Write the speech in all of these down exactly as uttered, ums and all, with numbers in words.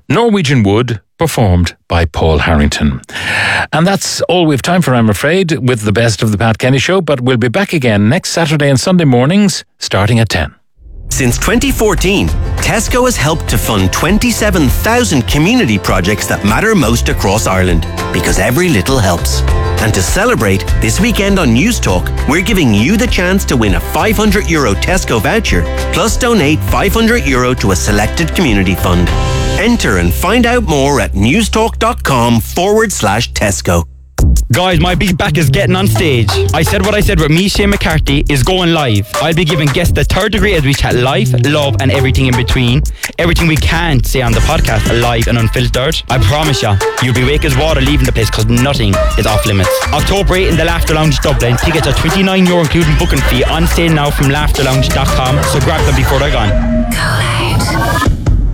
Norwegian Wood, performed by Paul Harrington. And that's all we've time for, I'm afraid, with the best of the Pat Kenny Show, but we'll be back again next Saturday and Sunday mornings, starting at ten. Since twenty fourteen, Tesco has helped to fund twenty-seven thousand community projects that matter most across Ireland, because every little helps. And to celebrate, this weekend on News Talk, we're giving you the chance to win a five hundred euro Tesco voucher, plus donate five hundred euro to a selected community fund. Enter and find out more at newstalk.com forward slash Tesco. Guys, my big back is getting on stage. I said what I said with me, Shane McCarthy, is going live. I'll be giving guests the third degree as we chat life, love and everything in between. Everything we can't say on the podcast, live and unfiltered. I promise ya, you'll be wake as water leaving the place because nothing is off limits. October eighth in the Laughter Lounge Dublin. Tickets are twenty-nine euro including booking fee, on sale now from laughter lounge dot com. So grab them before they're gone. Collide.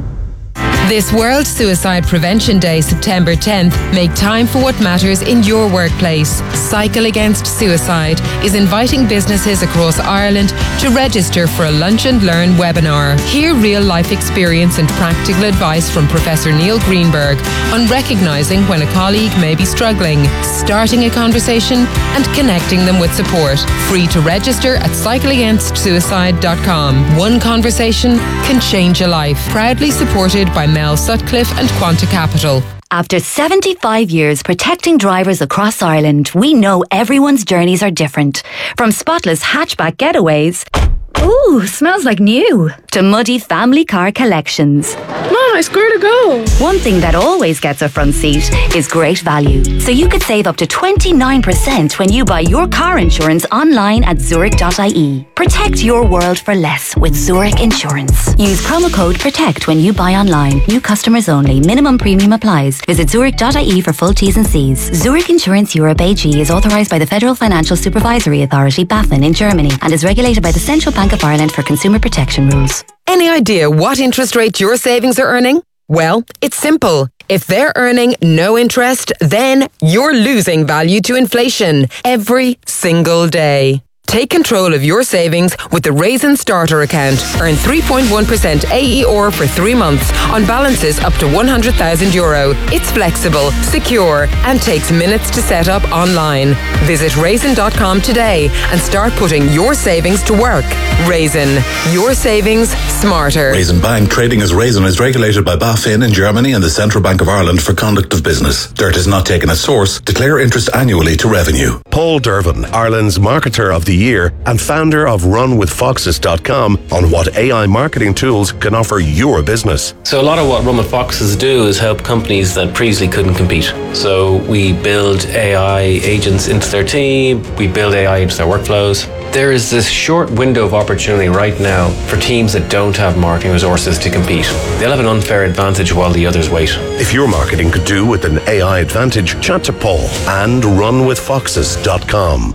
This World Suicide Prevention Day, September tenth, make time for what matters in your workplace. Cycle Against Suicide is inviting businesses across Ireland to register for a Lunch and Learn webinar. Hear real-life experience and practical advice from Professor Neil Greenberg on recognising when a colleague may be struggling, starting a conversation and connecting them with support. Free to register at cycle against suicide dot com. One conversation can change a life. Proudly supported by Mel Sutcliffe and Quanta Capital. After seventy-five years protecting drivers across Ireland, we know everyone's journeys are different. From spotless hatchback getaways, ooh, smells like new, to muddy family car collections. Mom, I swear to go. One thing that always gets a front seat is great value. So you could save up to twenty-nine percent when you buy your car insurance online at zurich dot I E. Protect your world for less with Zurich Insurance. Use promo code PROTECT when you buy online. New customers only. Minimum premium applies. Visit zurich dot I E for full T's and C's. Zurich Insurance Europe A G is authorised by the Federal Financial Supervisory Authority, BaFin, in Germany, and is regulated by the Central Bank of Ireland for consumer protection rules. Any idea what interest rate your savings are earning? Well, it's simple. If they're earning no interest, then you're losing value to inflation every single day. Take control of your savings with the Raisin Starter account. Earn three point one percent A E R for three months on balances up to one hundred thousand euro. It's flexible, secure, and takes minutes to set up online. Visit raisin dot com today and start putting your savings to work. Raisin, your savings smarter. Raisin Bank, trading as Raisin, is regulated by BaFin in Germany and the Central Bank of Ireland for conduct of business. Dirt is not taken as source. Declare interest annually to revenue. Paul Dervin, Ireland's Marketer of the Year and founder of run with foxes dot com, on what A I marketing tools can offer your business. So a lot of what Run with Foxes do is help companies that previously couldn't compete. So we build A I agents into their team, we build A I into their workflows. There is this short window of opportunity right now for teams that don't have marketing resources to compete. They'll have an unfair advantage while the others wait. If your marketing could do with an A I advantage, chat to Paul and run with foxes dot com.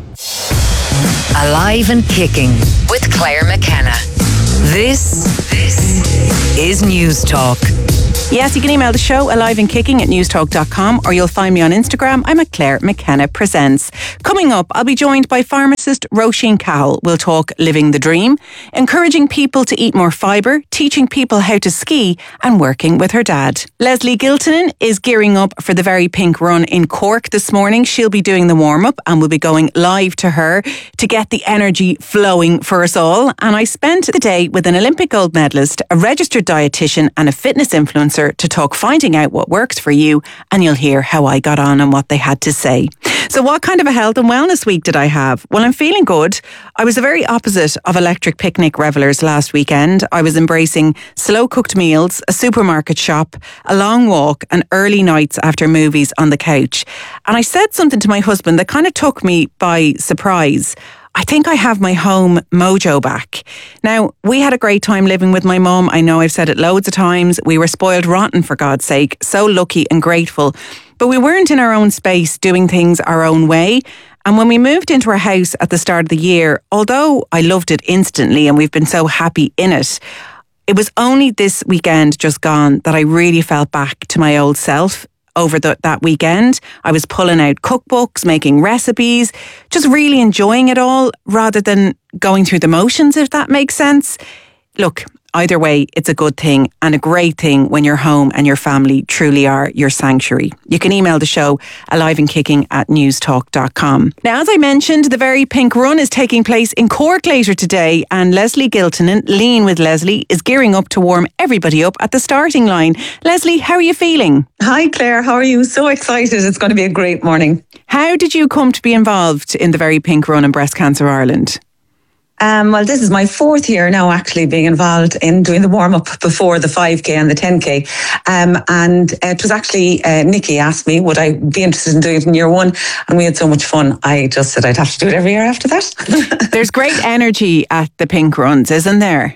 Alive and Kicking with Claire McKenna. This, this is News Talk. Yes, you can email the show alive and kicking at newstalk dot com, or you'll find me on Instagram. I'm at Claire McKenna Presents. Coming up, I'll be joined by pharmacist Roisin Cahill. We'll talk living the dream, encouraging people to eat more fibre, teaching people how to ski, and working with her dad. Leslie Giltonen is gearing up for the Very Pink Run in Cork this morning. She'll be doing the warm-up and we'll be going live to her to get the energy flowing for us all. And I spent the day with an Olympic gold medalist, a registered dietitian and a fitness influencer to talk finding out what works for you, and you'll hear how I got on and what they had to say. So what kind of a health and wellness week did I have? Well, I'm feeling good. I was the very opposite of electric picnic revellers last weekend. I was embracing slow cooked meals, a supermarket shop, a long walk, and early nights after movies on the couch. And I said something to my husband that kind of took me by surprise. I think I have my home mojo back. Now, we had a great time living with my mum. I know I've said it loads of times. We were spoiled rotten, for God's sake. So lucky and grateful. But we weren't in our own space doing things our own way. And when we moved into our house at the start of the year, although I loved it instantly and we've been so happy in it, it was only this weekend just gone that I really felt back to my old self. Over the, that weekend, I was pulling out cookbooks, making recipes, just really enjoying it all rather than going through the motions, if that makes sense. Look, either way, it's a good thing and a great thing when your home and your family truly are your sanctuary. You can email the show alive and kicking at newstalk dot com. Now, as I mentioned, the Very Pink Run is taking place in Cork later today, and Leslie Giltonen, Lean with Leslie, is gearing up to warm everybody up at the starting line. Leslie, how are you feeling? Hi Claire, how are you? So excited. It's going to be a great morning. How did you come to be involved in the Very Pink Run and Breast Cancer Ireland? Um, well, this is my fourth year now actually being involved in doing the warm-up before the five K and the ten K. Um, and it was actually, uh, Nikki asked me, would I be interested in doing it in year one? And we had so much fun. I just said I'd have to do it every year after that. There's great energy at the Pink Runs, isn't there?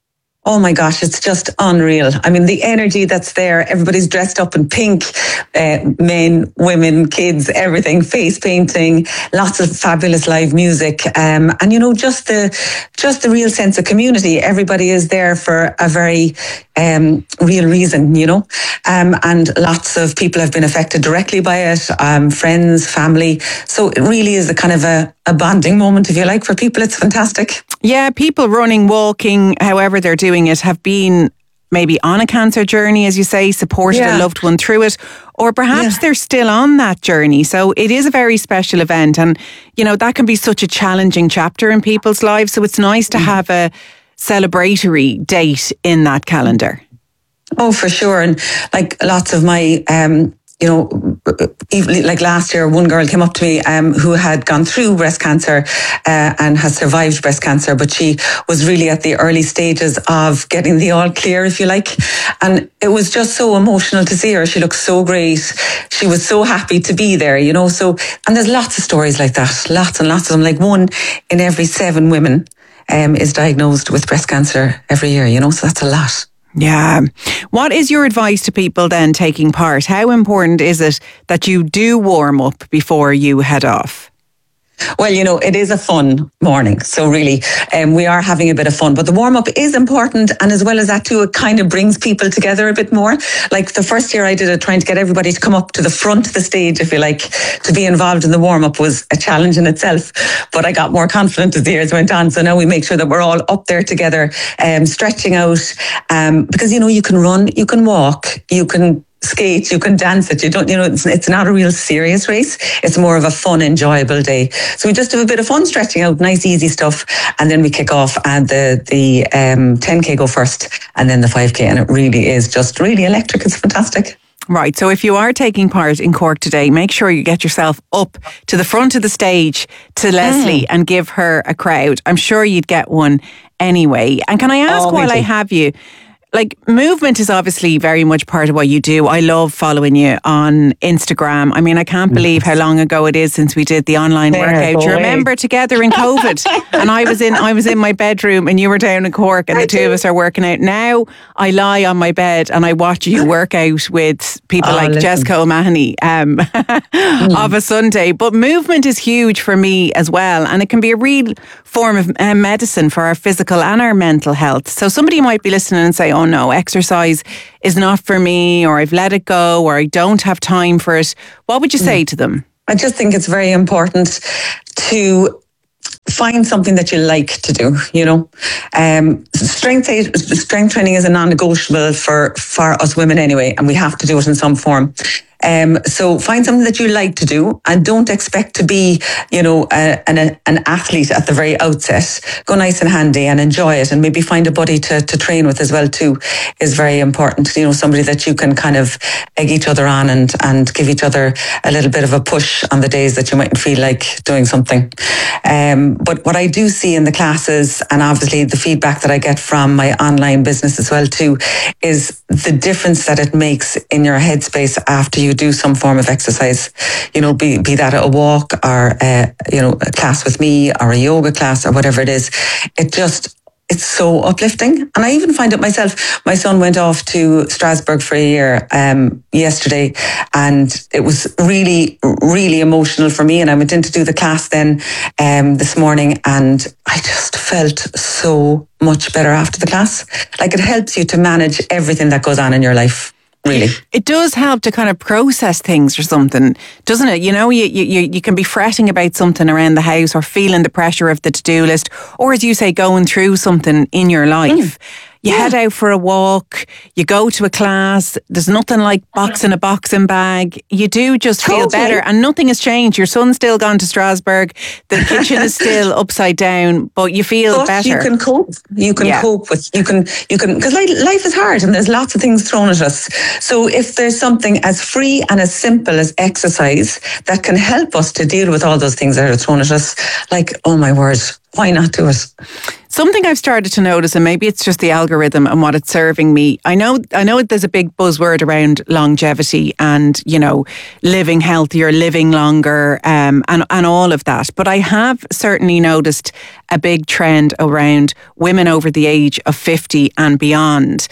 Oh my gosh, it's just unreal. I mean, the energy that's there, everybody's dressed up in pink, uh, men, women, kids, everything, face painting, lots of fabulous live music. Um, and, you know, just the just the real sense of community. Everybody is there for a very um, real reason, you know. Um, and lots of people have been affected directly by it, um, friends, family. So it really is a kind of a, a bonding moment, if you like, for people. It's fantastic. Yeah, people running, walking, however they're doing it, have been maybe on a cancer journey, as you say, supported yeah. a loved one through it, or perhaps yeah. they're still on that journey. So it is a very special event, and you know that can be such a challenging chapter in people's lives. So it's nice to have a celebratory date in that calendar. Oh, for sure. And like lots of my um you know, even like last year, one girl came up to me um, who had gone through breast cancer uh, and has survived breast cancer, but she was really at the early stages of getting the all clear, if you like. And it was just so emotional to see her. She looked so great. She was so happy to be there, you know. So, and there's lots of stories like that, lots and lots of them. Like one in every seven women um, is diagnosed with breast cancer every year, you know, so that's a lot. Yeah. What is your advice to people then taking part? How important is it that you do warm up before you head off? Well, you know, it is a fun morning. So really, um, we are having a bit of fun. But the warm-up is important. And as well as that too, it kind of brings people together a bit more. Like the first year I did it, trying to get everybody to come up to the front of the stage, if you like, to be involved in the warm-up was a challenge in itself. But I got more confident as the years went on. So now we make sure that we're all up there together, um, stretching out. Um, because, you know, you can run, you can walk, you can skate, you can dance it. You don't, you know, it's, it's not a real serious race. It's more of a fun, enjoyable day. So we just have a bit of fun stretching out, nice, easy stuff. And then we kick off and the, the um, ten K go first and then the five K. And it really is just really electric. It's fantastic. Right. So if you are taking part in Cork today, make sure you get yourself up to the front of the stage to Leslie mm. and give her a crowd. I'm sure you'd get one anyway. And can I ask, oh, while I have you, like, movement is obviously very much part of what you do. I love following you on Instagram. I mean, I can't believe how long ago it is since we did the online there, workout. Do you remember together in COVID? And I was in I was in my bedroom and you were down in Cork and I the two do. of us are working out. Now I lie on my bed and I watch you work out with people oh, like listen. Jessica O'Mahony um, mm. of a Sunday. But movement is huge for me as well. And it can be a real form of uh, medicine for our physical and our mental health. So somebody might be listening and say, oh, no, exercise is not for me, or I've let it go, or I don't have time for it. What would you say to them? I just think it's very important to find something that you like to do, you know. Um, strength strength training is a non-negotiable for, for us women anyway, and we have to do it in some form. Um, so find something that you like to do and don't expect to be, you know, a, an, an athlete at the very outset. Go nice and handy and enjoy it, and maybe find a buddy to, to train with as well too is very important. You know, somebody that you can kind of egg each other on and, and give each other a little bit of a push on the days that you mightn't feel like doing something. Um, but what I do see in the classes, and obviously the feedback that I get from my online business as well too, is the difference that it makes in your headspace after you do some form of exercise, you know, be, be that a walk or, a, you know, a class with me or a yoga class or whatever it is. It just, it's so uplifting. And I even find it myself. My son went off to Strasbourg for a year um, yesterday, and it was really, really emotional for me. And I went in to do the class then um, this morning, and I just felt so much better after the class. Like, it helps you to manage everything that goes on in your life. Really, it does help to kind of process things or something, doesn't it? You know, you, you you can be fretting about something around the house or feeling the pressure of the to-do list, or as you say, going through something in your life. Mm. You yeah. head out for a walk, you go to a class, there's nothing like boxing a boxing bag. You do just totally. feel better, and nothing has changed. Your son's still gone to Strasbourg, the kitchen is still upside down, but you feel but better. you can cope. You can yeah. cope with, you can, you can, because life is hard and there's lots of things thrown at us. So if there's something as free and as simple as exercise that can help us to deal with all those things that are thrown at us, like, oh my word, why not do it? Something I've started to notice, and maybe it's just the algorithm and what it's serving me. I know, I know there's a big buzzword around longevity and, you know, living healthier, living longer, um, and, and all of that. But I have certainly noticed a big trend around women over the age of fifty and beyond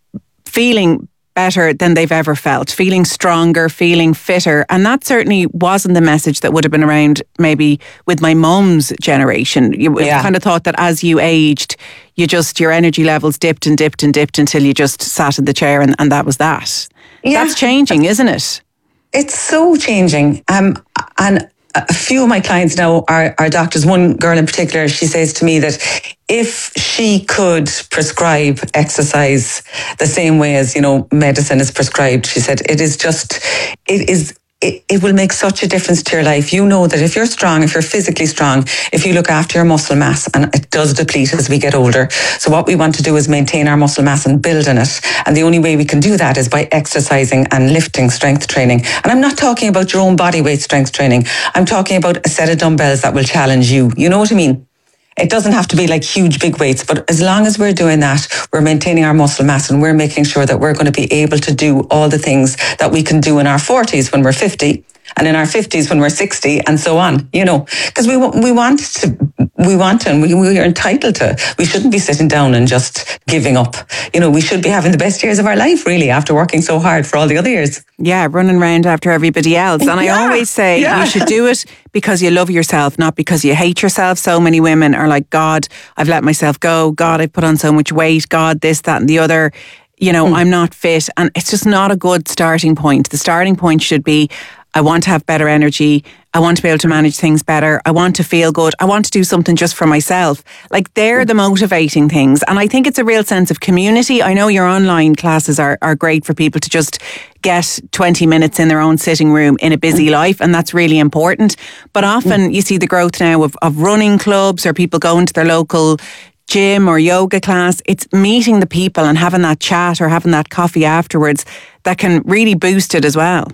feeling better than they've ever felt, feeling stronger, feeling fitter. And that certainly wasn't the message that would have been around maybe with my mum's generation. You yeah. kind of thought that as you aged, you just, your energy levels dipped and dipped and dipped until you just sat in the chair and, and that was that. Yeah. That's changing, isn't it? It's so changing. Um, and a few of my clients now are, are doctors. One girl in particular, she says to me that if she could prescribe exercise the same way as, you know, medicine is prescribed, she said, it is just, it is, it, it will make such a difference to your life. You know that if you're strong, if you're physically strong, if you look after your muscle mass, and it does deplete as we get older. So what we want to do is maintain our muscle mass and build on it. And the only way we can do that is by exercising and lifting, strength training. And I'm not talking about your own body weight strength training. I'm talking about a set of dumbbells that will challenge you. You know what I mean? It doesn't have to be like huge, big weights, but as long as we're doing that, we're maintaining our muscle mass and we're making sure that we're going to be able to do all the things that we can do in our forties when we're fifty, and in our fifties when we're sixty, and so on, you know, because we, we want to, we want to, and we, we are entitled to. We shouldn't be sitting down and just giving up. You know, we should be having the best years of our life, really, after working so hard for all the other years. Yeah, running around after everybody else. And yeah, I always say yeah. you should do it because you love yourself, not because you hate yourself. So many women are like, God, I've let myself go. God, I've put on so much weight. God, this, that, and the other. You know, mm. I'm not fit. And it's just not a good starting point. The starting point should be, I want to have better energy. I want to be able to manage things better. I want to feel good. I want to do something just for myself. Like, they're the motivating things. And I think it's a real sense of community. I know your online classes are, are great for people to just get twenty minutes in their own sitting room in a busy life. And that's really important. But often you see the growth now of, of running clubs or people going to their local gym or yoga class. It's meeting the people and having that chat or having that coffee afterwards that can really boost it as well.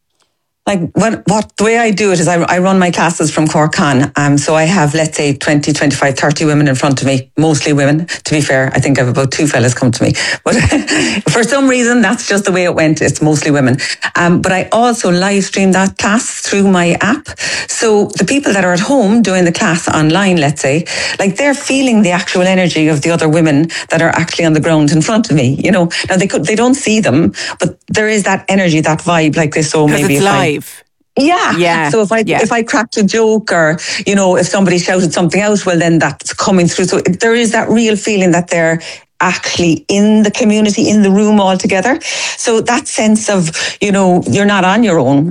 Like, when, what the way I do it is I, I run my classes from Cork Con. Um, so I have, let's say, twenty, twenty-five, thirty women in front of me, mostly women. To be fair, I think I have about two fellas come to me. But for some reason, that's just the way it went. It's mostly women. Um, but I also live stream that class through my app. So the people that are at home doing the class online, let's say, like, they're feeling the actual energy of the other women that are actually on the ground in front of me. You know, now they could, they don't see them, but there is that energy, that vibe, like this. So maybe it's if live. I, Yeah. yeah. So if I yeah. if I cracked a joke, or, you know, if somebody shouted something out, well, then that's coming through. So there is that real feeling that they're actually in the community, in the room all together. So that sense of, you know, you're not on your own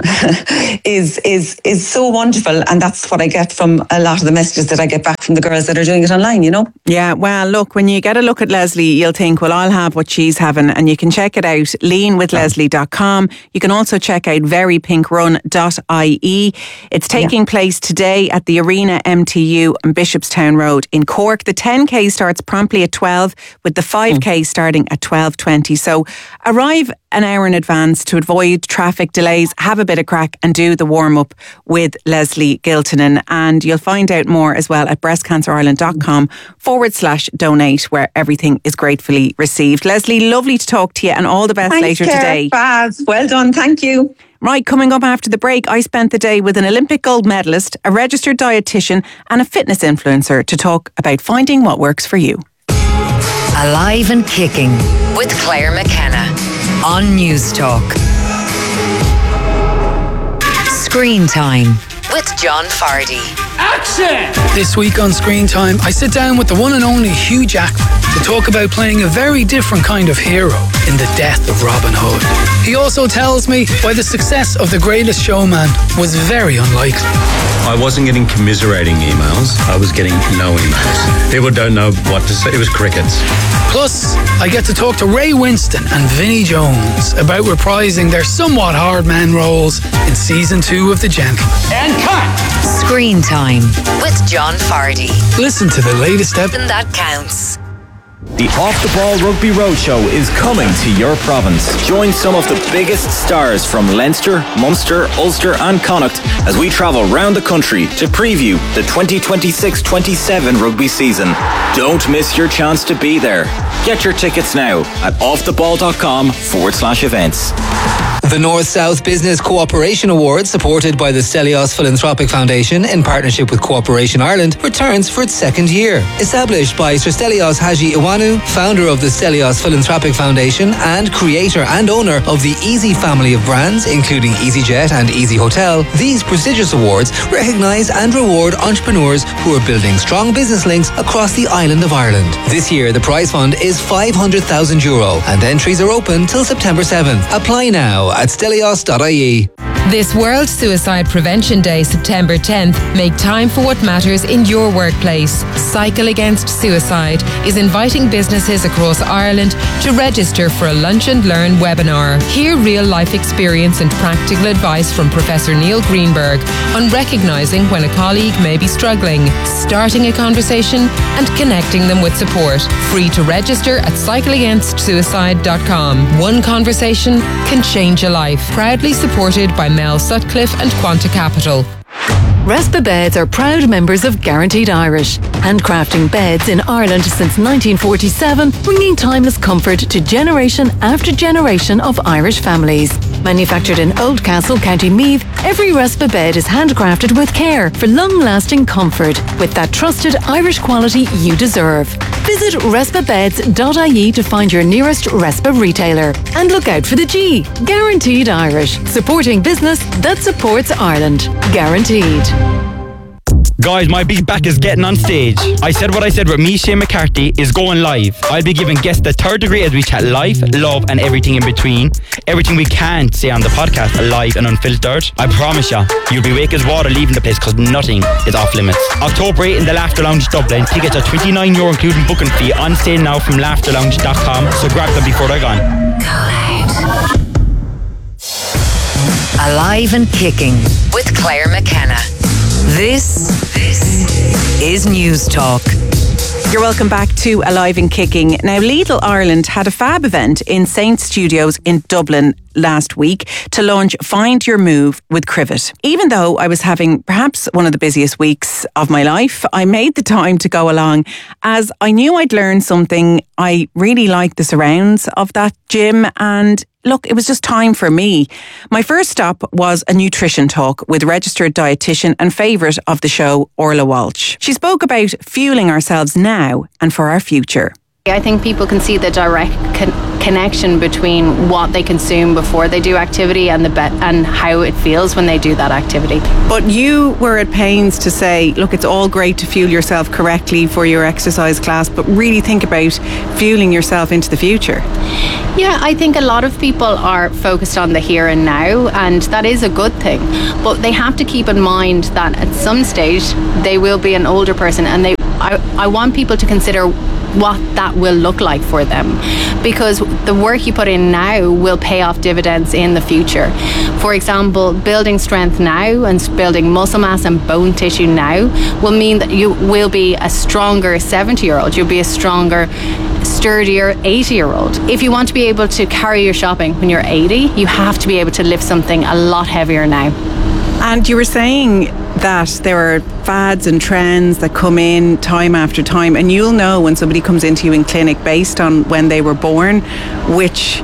is is is so wonderful. And that's what I get from a lot of the messages that I get back from the girls that are doing it online, you know? Yeah, well, look, when you get a look at Leslie, you'll think, well, I'll have what she's having, and you can check it out, lean with leslie dot com. You can also check out very pink run dot I E. It's taking yeah. place today at the Arena M T U on Bishopstown Road in Cork. The ten K starts promptly at twelve, with the five K starting at twelve twenty. So arrive an hour in advance to avoid traffic delays, have a bit of crack and do the warm-up with Leslie Giltonen. And you'll find out more as well at breastcancerireland.com forward slash donate, where everything is gratefully received. Leslie, lovely to talk to you, and all the best Thanks, later Claire. today. Baz. Well done, thank you. Right, coming up after the break, I spent the day with an Olympic gold medalist, a registered dietitian and a fitness influencer to talk about finding what works for you. Alive and Kicking with Claire McKenna on News Talk. Screen Time with John Fardy. Action! This week on Screen Time, I sit down with the one and only Hugh Jackman to talk about playing a very different kind of hero in The Death of Robin Hood. He also tells me why the success of The Greatest Showman was very unlikely. I wasn't getting commiserating emails, I was getting no emails. People don't know what to say, it was crickets. Plus, I get to talk to Ray Winston and Vinnie Jones about reprising their somewhat hard men roles in season two of The Gentleman. And cut! Screen Time with John Fardy. Listen to the latest episode. And that counts. The Off the Ball Rugby Roadshow is coming to your province. Join some of the biggest stars from Leinster, Munster, Ulster and Connacht as we travel round the country to preview the twenty twenty-six twenty-seven rugby season. Don't miss your chance to be there. Get your tickets now at offtheball.com forward slash events. The North-South Business Cooperation Award, supported by the Stelios Philanthropic Foundation in partnership with Cooperation Ireland, returns for its second year. Established by Sir Stelios Haji Iwanu, founder of the Stelios Philanthropic Foundation and creator and owner of the Easy family of brands, including EasyJet and Easy Hotel, these prestigious awards recognise and reward entrepreneurs who are building strong business links across the island of Ireland. This year, the prize fund is five hundred thousand euro and entries are open till September seventh. Apply now at stelios dot I E. This World Suicide Prevention Day, September tenth, make time for what matters in your workplace. Cycle Against Suicide is inviting businesses across Ireland to register for a Lunch and Learn webinar. Hear real-life experience and practical advice from Professor Neil Greenberg on recognising when a colleague may be struggling, starting a conversation and connecting them with support. Free to register at cycle against suicide dot com. One conversation can change a life. Proudly supported by Mel Sutcliffe and Quanta Capital. Respa Beds are proud members of Guaranteed Irish, handcrafting beds in Ireland since nineteen forty-seven, bringing timeless comfort to generation after generation of Irish families. Manufactured in Oldcastle, County Meath, every Respa bed is handcrafted with care for long-lasting comfort with that trusted Irish quality you deserve. Visit respa beds dot I E to find your nearest Respa retailer. And look out for the G, Guaranteed Irish, supporting business that supports Ireland. Guaranteed. Guys, my big back is getting on stage. I said what I said with me, Shane McCarthy, is going live. I'll be giving guests the third degree as we chat life, love and everything in between. Everything we can't say on the podcast, live and unfiltered. I promise you, you'll be wake as water leaving the place because nothing is off limits. October eighth in the Laughter Lounge Dublin. Tickets are twenty-nine euro including booking fee, on sale now from laughter lounge dot com, so grab them before they're gone. Alive and Kicking with Claire McKenna. This, this is News Talk. You're welcome back to Alive and Kicking. Now, Lidl Ireland had a fab event in Saint Studios in Dublin last week to launch Find Your Move with Crivet. Even though I was having perhaps one of the busiest weeks of my life, I made the time to go along as I knew I'd learn something. I really liked the surrounds of that gym and look, it was just time for me. My first stop was a nutrition talk with registered dietitian and favourite of the show, Orla Walsh. She spoke about fueling ourselves now and for our future. I think people can see the direct con- connection between what they consume before they do activity and the be- and how it feels when they do that activity. But you were at pains to say, look, it's all great to fuel yourself correctly for your exercise class, but really think about fueling yourself into the future. Yeah, I think a lot of people are focused on the here and now, and that is a good thing. But they have to keep in mind that at some stage they will be an older person, and they I, I want people to consider what that will look like for them, because the work you put in now will pay off dividends in the future. For example, building strength now and building muscle mass and bone tissue now will mean that you will be a stronger seventy year old, you'll be a stronger, sturdier eighty year old. If you want to be able to carry your shopping when you're eighty, you have to be able to lift something a lot heavier now. And you were saying that there are fads and trends that come in time after time, and you'll know when somebody comes into you in clinic based on when they were born which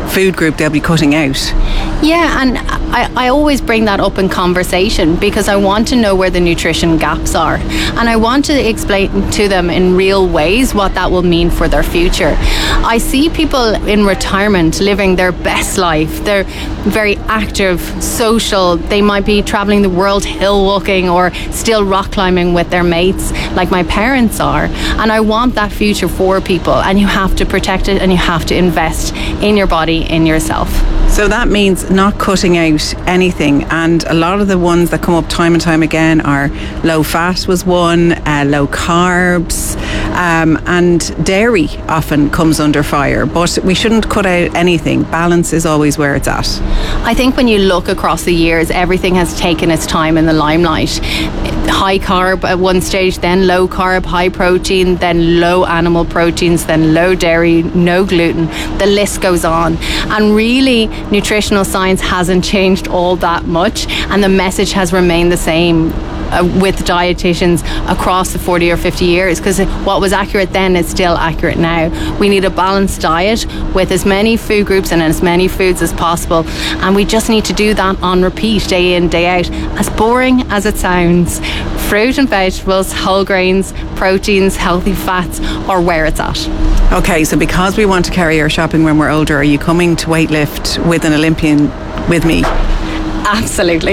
food group they'll be cutting out. Yeah, and I, I always bring that up in conversation because I want to know where the nutrition gaps are, and I want to explain to them in real ways what that will mean for their future. I see people in retirement living their best life. They're very active, social. They might be traveling the world hill walking or still rock climbing with their mates like my parents are, and I want that future for people, and you have to protect it and you have to invest in your body, in yourself. So that means not cutting out anything, and a lot of the ones that come up time and time again are low fat was one, uh, low carbs, um, and dairy often comes under fire, but we shouldn't cut out anything. Balance is always where it's at. I think when you look across the years, everything has taken its time in the limelight. High carb at one stage, then low carb, high protein, then low animal proteins, then low dairy, no gluten. The list goes on, and really nutritional science hasn't changed all that much, and the message has remained the same uh, with dietitians across the forty or fifty years, because what was accurate then is still accurate now. We need a balanced diet with as many food groups and as many foods as possible, and we just need to do that on repeat, day in, day out. As boring as it sounds, fruit and vegetables, whole grains, proteins, healthy fats are where it's at. Okay, so because we want to carry our shopping when we're older, are you coming to weightlift with an Olympian with me? Absolutely.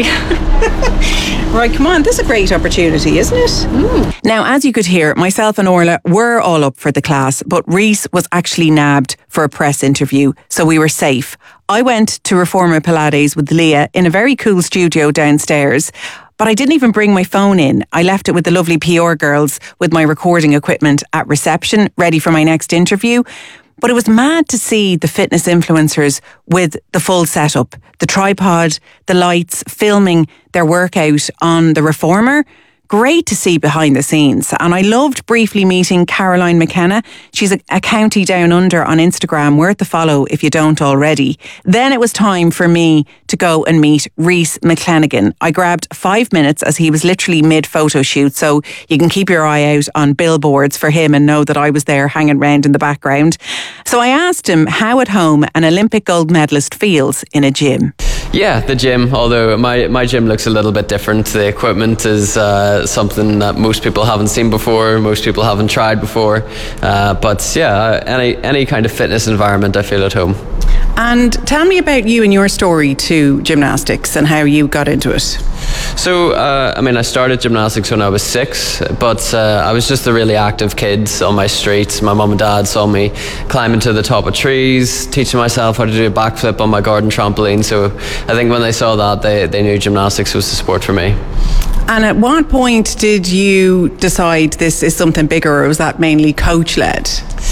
Right, come on, this is a great opportunity, isn't it? Mm. Now, as you could hear, myself and Orla were all up for the class, but Reese was actually nabbed for a press interview, so we were safe. I went to Reformer Pilates with Leah in a very cool studio downstairs, but I didn't even bring my phone in. I left it with the lovely P R girls with my recording equipment at reception, ready for my next interview. But it was mad to see the fitness influencers with the full setup, the tripod, the lights, filming their workout on the Reformer. Great to see behind the scenes. And I loved briefly meeting Caroline McKenna. She's a, a county down under on Instagram, worth a follow if you don't already. Then it was time for me to go and meet Reese McClenaghan. I grabbed five minutes as he was literally mid photo shoot, so you can keep your eye out on billboards for him and know that I was there hanging around in the background. So I asked him how at home an Olympic gold medalist feels in a gym. Yeah, the gym, although my, my gym looks a little bit different. The equipment is uh, something that most people haven't seen before, most people haven't tried before. Uh, but yeah, any, any kind of fitness environment, I feel at home. And tell me about you and your story to gymnastics and how you got into it. So, uh, I mean, I started gymnastics when I was six, but uh, I was just a really active kid on my street. My mum and dad saw me climbing to the top of trees, teaching myself how to do a backflip on my garden trampoline. So I think when they saw that, they, they knew gymnastics was the sport for me. And at what point did you decide this is something bigger, or was that mainly coach-led?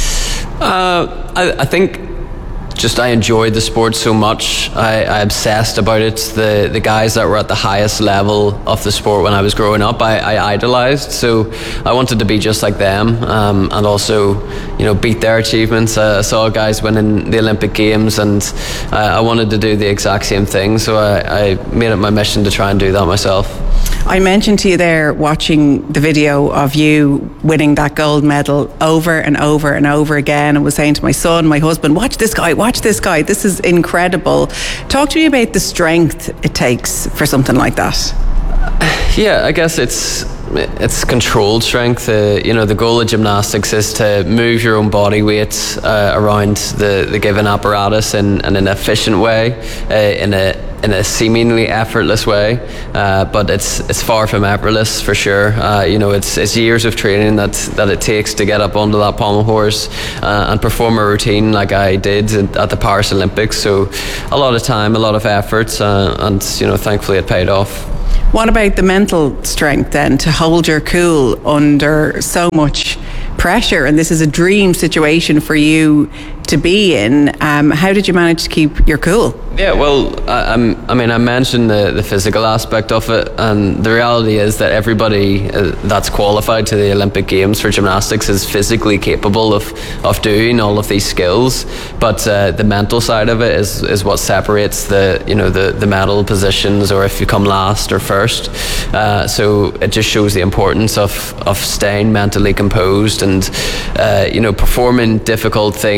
Uh, I, I think just I enjoyed the sport so much. I, I obsessed about it. The the guys that were at the highest level of the sport when I was growing up, I, I idolized. So I wanted to be just like them, um, and also, you know, beat their achievements. Uh, I saw guys winning the Olympic Games, and uh, I wanted to do the exact same thing. So I, I made it my mission to try and do that myself. I mentioned to you there, watching the video of you winning that gold medal over and over and over again, and was saying to my son, my husband, watch this guy, watch this guy, this is incredible. Talk to me about the strength it takes for something like that. Yeah, I guess it's it's controlled strength. Uh, you know, the goal of gymnastics is to move your own body weight uh, around the, the given apparatus in, in an efficient way, uh, in a in a seemingly effortless way, uh, but it's it's far from effortless for sure. Uh, you know, it's it's years of training that that it takes to get up onto that pommel horse uh, and perform a routine like I did at the Paris Olympics. So a lot of time, a lot of effort, uh, and you know, thankfully it paid off. What about the mental strength then to hold your cool under so much pressure? And this is a dream situation for you to be in. Um, how did you manage to keep your cool? Yeah, well, I, I'm, I mean, I mentioned the, the physical aspect of it, and the reality is that everybody uh, that's qualified to the Olympic Games for gymnastics is physically capable of, of doing all of these skills, but uh, the mental side of it is, is what separates the, you know, the, the medal positions, or if you come last or first. Uh, so it just shows the importance of, of staying mentally composed and, uh, you know, performing difficult things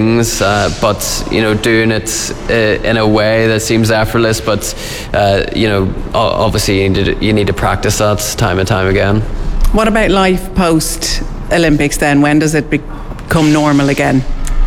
uh, but you know, doing it uh, in a way that seems effortless. But uh, you know, obviously you need, to, you need to practice that time and time again. What about life post Olympics then? When does it become normal again?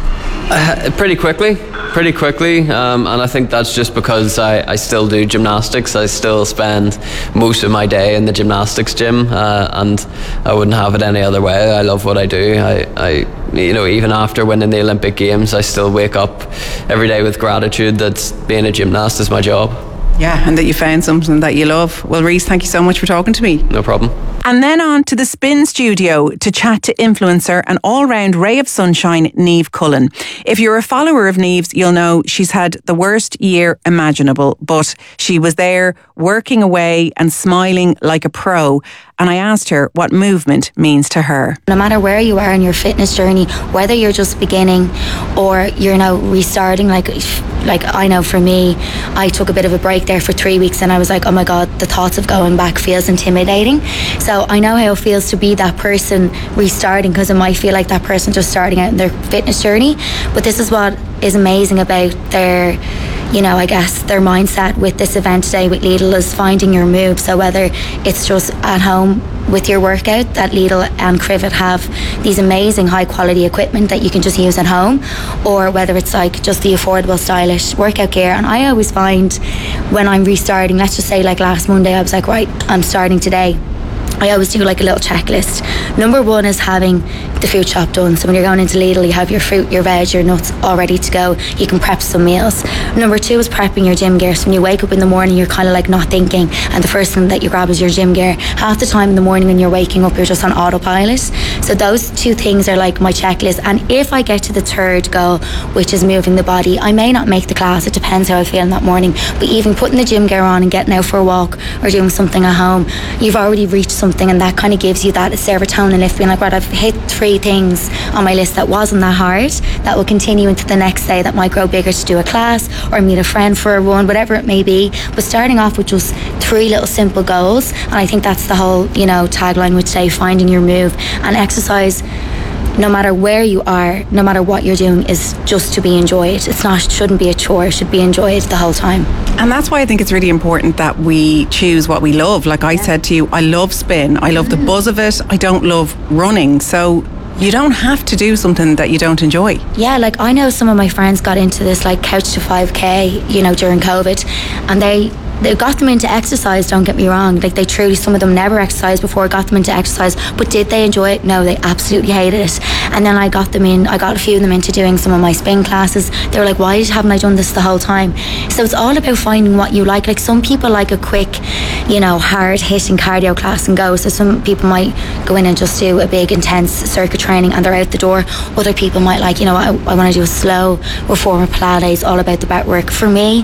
Uh, pretty quickly. Pretty quickly, um, and I think that's just because I, I still do gymnastics. I still spend most of my day in the gymnastics gym, uh, and I wouldn't have it any other way. I love what I do. I, I, you know, even after winning the Olympic Games, I still wake up every day with gratitude that being a gymnast is my job. Yeah, and that you found something that you love. Well, Reece, thank you so much for talking to me. No problem. And then on to the Spin Studio to chat to influencer and all-round ray of sunshine, Niamh Cullen. If you're a follower of Niamh's, you'll know she's had the worst year imaginable, but she was there working away and smiling like a pro. And I asked her what movement means to her. No matter where you are in your fitness journey, whether you're just beginning or you're now restarting, like like I know for me, I took a bit of a break there for three weeks and I was like, oh my God, the thoughts of going back feels intimidating. So I know how it feels to be that person restarting, because it might feel like that person just starting out in their fitness journey. But this is what is amazing about their, you know, I guess their mindset with this event today with Lidl is finding your move. So whether it's just at home with your workout, that Lidl and Crivet have these amazing high quality equipment that you can just use at home, or whether it's like just the affordable stylish workout gear. And I always find when I'm restarting, let's just say like last Monday, I was like, right, I'm starting today. I always do like a little checklist. Number one is having the food shop done. So when you're going into Lidl, you have your fruit, your veg, your nuts all ready to go. You can prep some meals. Number two is prepping your gym gear. So when you wake up in the morning, you're kind of like not thinking, and the first thing that you grab is your gym gear. Half the time in the morning when you're waking up, you're just on autopilot. So those two things are like my checklist. And if I get to the third goal, which is moving the body, I may not make the class. It depends how I feel in that morning. But even putting the gym gear on and getting out for a walk or doing something at home, you've already reached something. And that kind of gives you that serotonin lift, being like, right, I've hit three things on my list that wasn't that hard, that will continue into the next day, that might grow bigger to do a class or meet a friend for a run, whatever it may be. But starting off with just three little simple goals, and I think that's the whole, you know, tagline would say, finding your move. And exercise, no matter where you are, no matter what you're doing, is just to be enjoyed. It's not, shouldn't be a chore, it should be enjoyed the whole time. And that's why I think it's really important that we choose what we love. Like I said to you, I love spin. I love the buzz of it. I don't love running. So you don't have to do something that you don't enjoy. Yeah, like I know some of my friends got into this like Couch to five K, you know, during COVID, and they they got them into exercise, don't get me wrong. Like they truly, some of them never exercised before, got them into exercise, but did they enjoy it? No, they absolutely hated it. And then I got them in, I got a few of them into doing some of my spin classes. They were like, why haven't I done this the whole time? So it's all about finding what you like. Like some people like a quick, you know, hard hitting cardio class and go. So some people might go in and just do a big intense circuit training and they're out the door. Other people might like, you know, I, I want to do a slow reformer Pilates, all about the back work. For me,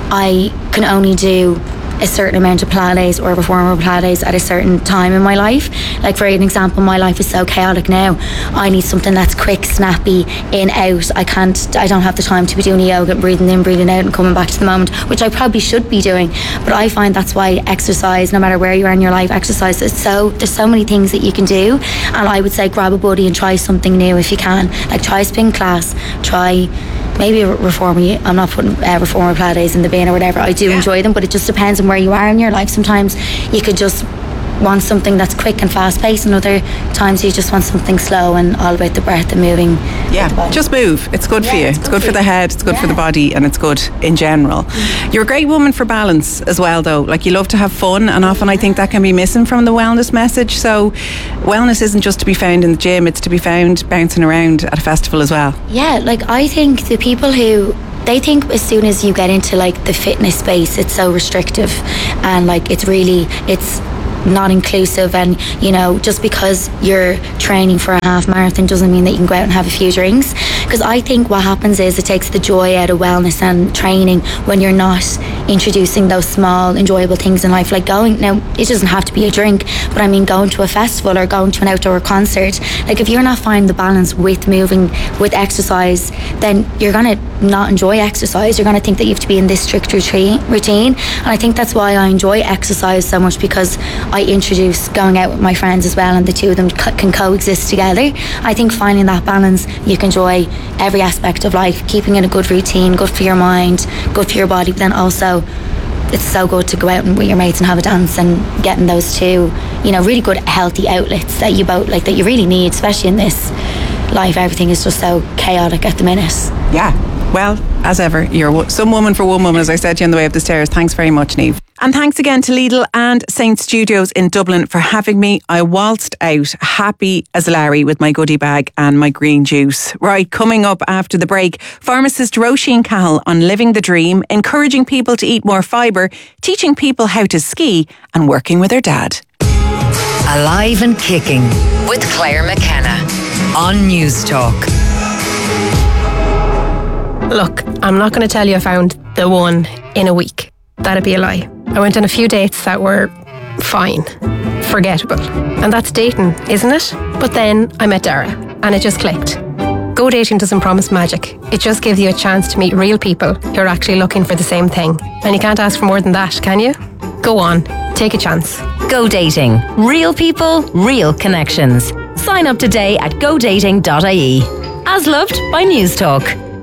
I can only do a certain amount of Pilates or reformer Pilates at a certain time in my life. Like for an example, my life is so chaotic now. I need something that's quick, snappy, in, out. I can't, I don't have the time to be doing yoga, breathing in, breathing out and coming back to the moment, which I probably should be doing. But I find that's why exercise, no matter where you are in your life, exercise is so, there's so many things that you can do. And I would say grab a buddy and try something new if you can. Like try a spin class, try maybe a reformer. I'm not putting uh, reformer Pilates in the bin or whatever. I do yeah. enjoy them, but it just depends on where you are in your life. Sometimes you could just want something that's quick and fast paced, and other times you just want something slow and all about the breath and moving. Yeah, just move. It's good yeah, for you. It's, it's good, good for the head, it's good yeah. for the body, and it's good in general. Mm-hmm. You're a great woman for balance as well though. Like you love to have fun, and often I think that can be missing from the wellness message. So wellness isn't just to be found in the gym, it's to be found bouncing around at a festival as well. Yeah, like I think the people who they think as soon as you get into like the fitness space, it's so restrictive and like it's really, it's not inclusive, and you know, just because you're training for a half marathon doesn't mean that you can go out and have a few drinks. Because I think what happens is it takes the joy out of wellness and training when you're not introducing those small enjoyable things in life, like going, now it doesn't have to be a drink, but I mean going to a festival or going to an outdoor concert. Like if you're not finding the balance with moving, with exercise, then you're gonna not enjoy exercise. You're gonna think that you have to be in this strict routine and I think that's why I enjoy exercise so much, because I introduce going out with my friends as well, and the two of them co- can coexist together. I think finding that balance, you can enjoy every aspect of life, keeping in a good routine, good for your mind, good for your body, but then also it's so good to go out and with your mates and have a dance, and getting those two, you know, really good healthy outlets that you both like, that you really need, especially in this life. Everything is just so chaotic at the minute. Yeah. Well, as ever, you're some woman for one woman, as I said to you on the way up the stairs. Thanks very much, Niamh. And thanks again to Lidl and Saint Studios in Dublin for having me. I waltzed out happy as Larry with my goodie bag and my green juice. Right, coming up after the break, pharmacist Roisin Cahill on living the dream, encouraging people to eat more fibre, teaching people how to ski, and working with her dad. Alive and Kicking with Claire McKenna on News Talk. Look, I'm not going to tell you I found the one in a week. That'd be a lie. I went on a few dates that were fine, forgettable. And that's dating, isn't it? But then I met Dara and it just clicked. Go dating doesn't promise magic. It just gives you a chance to meet real people who are actually looking for the same thing. And you can't ask for more than that, can you? Go on, take a chance. Go Dating. Real people, real connections. Sign up today at go dating dot I E. As loved by News Talk.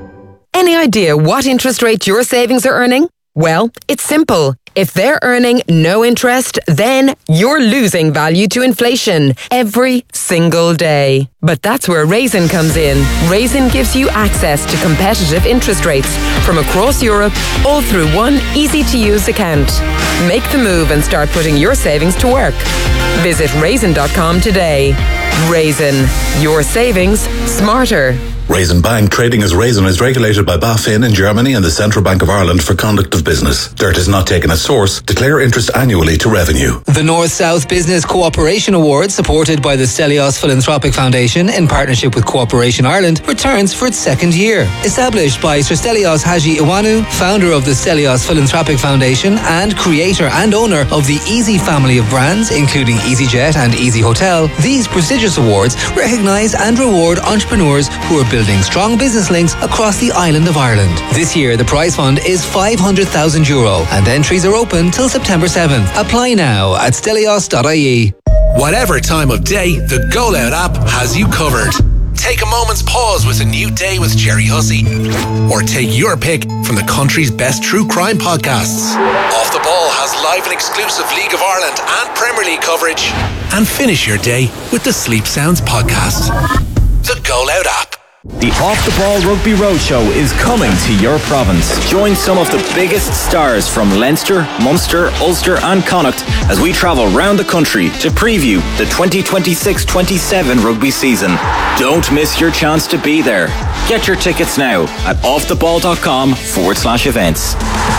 Any idea what interest rate your savings are earning? Well, it's simple. If they're earning no interest, then you're losing value to inflation every single day. But that's where Raisin comes in. Raisin gives you access to competitive interest rates from across Europe, all through one easy-to-use account. Make the move and start putting your savings to work. Visit raisin dot com today. Raisin, your savings smarter. Raisin Bank, trading as Raisin, is regulated by BaFin in Germany and the Central Bank of Ireland for conduct of business. Dirt is not taken as source. Declare interest annually to revenue. The North-South Business Cooperation Award, supported by the Stelios Philanthropic Foundation in partnership with Cooperation Ireland, returns for its second year. Established by Sir Stelios Haji Iwanu, founder of the Stelios Philanthropic Foundation and creator and owner of the Easy family of brands, including EasyJet and Easy Hotel, these prestigious awards recognise and reward entrepreneurs who are building strong business links across the island of Ireland. This year, the prize fund is five hundred thousand euro and entries are open till September seventh. Apply now at stelios dot I E. Whatever time of day, the Go Loud app has you covered. Take a moment's pause with A New Day with Jerry Hussey. Or take your pick from the country's best true crime podcasts. Off the Ball has live and exclusive League of Ireland and Premier League coverage. And finish your day with the Sleep Sounds podcast. The Go Loud app. The Off the Ball Rugby Roadshow is coming to your province. Join some of the biggest stars from Leinster, Munster, Ulster and Connacht as we travel round the country to preview the twenty twenty-six twenty-seven rugby season. Don't miss your chance to be there. Get your tickets now at offtheball.com forward slash events.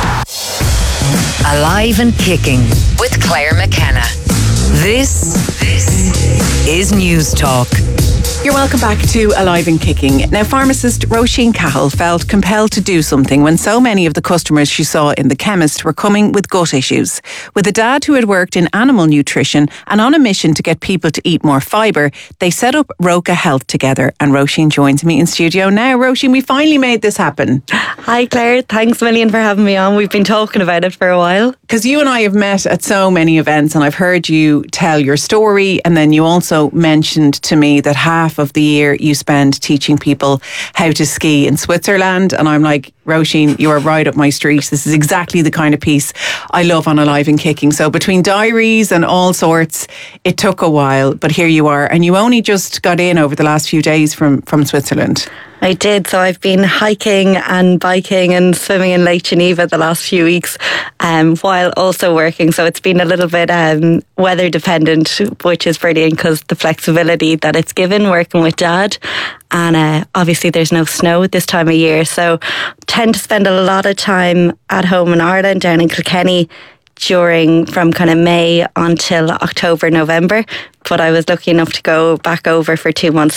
Alive and Kicking with Claire McKenna. This, this is News Talk. You're welcome back to Alive and Kicking. Now, pharmacist Roisin Cahill felt compelled to do something when so many of the customers she saw in the chemist were coming with gut issues. With a dad who had worked in animal nutrition and on a mission to get people to eat more fibre, they set up Roca Health together. And Roisin joins me in studio now. Roisin, we finally made this happen. Hi Claire, thanks a million for having me on. We've been talking about it for a while. Because you and I have met at so many events and I've heard you tell your story, and then you also mentioned to me that half of the year you spend teaching people how to ski in Switzerland, and I'm like, Roisin, you are right up my street. This is exactly the kind of piece I love on Alive and Kicking. So between diaries and all sorts, it took a while, but here you are, and you only just got in over the last few days from, from Switzerland. I did. So I've been hiking and biking and swimming in Lake Geneva the last few weeks, um, while also working. So it's been a little bit um, weather dependent, which is brilliant because the flexibility that it's given working with Dad. And uh, obviously there's no snow at this time of year. So tend to spend a lot of time at home in Ireland, down in Kilkenny, during from kind of May until October, November. But I was lucky enough to go back over for two months